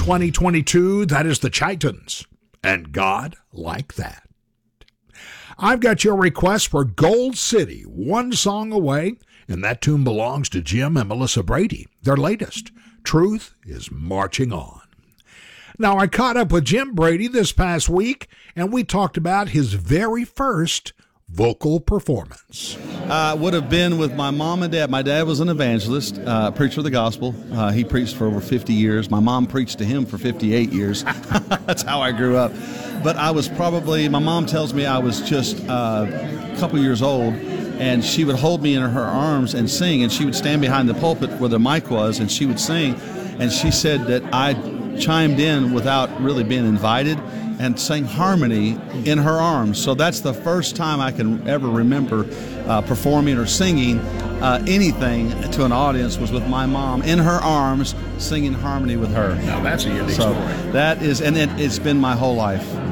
2022, that is the Chitons, and God Like That. I've got your request for Gold City, one song away, and that tune belongs to Jim and Melissa Brady. Their latest, Truth is Marching On. Now, I caught up with Jim Brady this past week, and we talked about his very first vocal performance. Would have been with my mom and dad. My dad was an evangelist, preacher of the gospel. He preached for over 50 years. My mom preached to him for 58 years. That's how I grew up. But I was probably, my mom tells me I was just a couple years old, and she would hold me in her arms and sing, and she would stand behind the pulpit where the mic was, and she would sing. And she said that I chimed in without really being invited and sang harmony in her arms. So that's the first time I can ever remember performing or singing anything to an audience was with my mom in her arms singing harmony with her. Now that's a unique story. That is, and it's been my whole life.